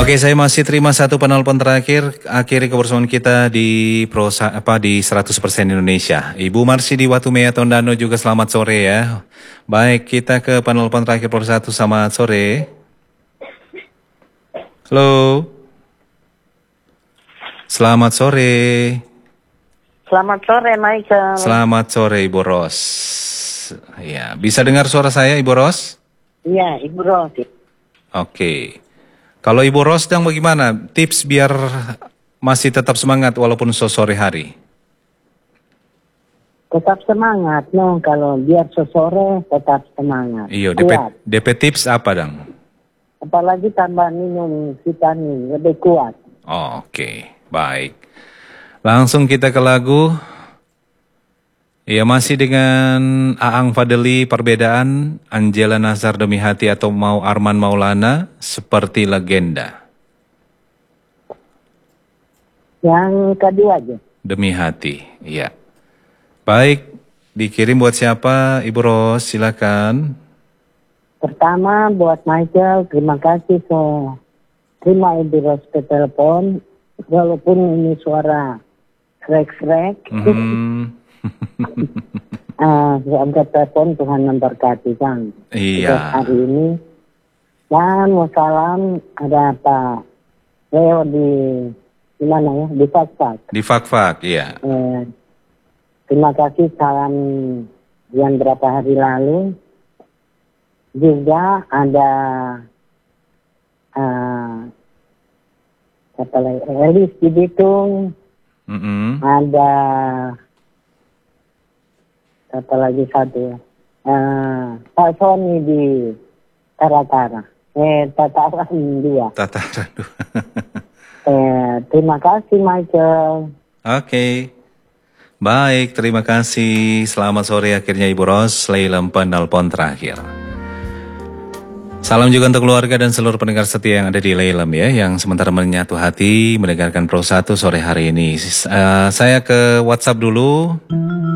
Oke, saya masih terima satu penelpon terakhir. Akhiri kebersamaan kita di di 100% Indonesia. Ibu Marsi di Watumea Tondano juga selamat sore ya. Baik, kita ke penelpon terakhir persatu. Selamat sore. Halo. Selamat sore. Selamat sore, Michael. Selamat sore, Ibu Ros. Ya, bisa dengar suara saya, Ibu Ros? Iya, Ibu Ros. Oke. Kalau Ibu Ros sedang bagaimana? Tips biar masih tetap semangat walaupun sore hari. Tetap semangat, no. Kalau biar sore tetap semangat. Iya, kuat. DP tips apa, Dang? Apalagi tambah minum vitamin, lebih kuat. Oh, oke. Baik. Langsung kita ke lagu. Ya, masih dengan Aang Fadeli, Perbedaan, Angela Nazar, Demi Hati, atau mau Arman Maulana, Seperti Legenda. Yang kedua aja. Demi Hati, iya. Baik, dikirim buat siapa, Ibu Ros? Silakan. Pertama buat Michael, terima kasih terima Ibu Ros ke telepon, walaupun ini suara srek-srek. Angkat telepon, Tuhan memberkati, Kang. Iya. Hari ini. Dan mau salam, ada Pak Leo di mana ya? Di Fakfak. Di Fakfak, iya. Terima kasih salam yang berapa hari lalu. Juga ada Elis di Bitung. Ada apa lagi satu ya? Pak Sony di Tataran 2. Tataran 2. Terima kasih, Michael. Oke. Baik, terima kasih. Selamat sore akhirnya Ibu Ros. Leilam penelpon terakhir. Salam juga untuk keluarga dan seluruh pendengar setia yang ada di Leilam ya, yang sementara menyatu hati mendengarkan Pro 1 sore hari ini. Saya ke WhatsApp dulu.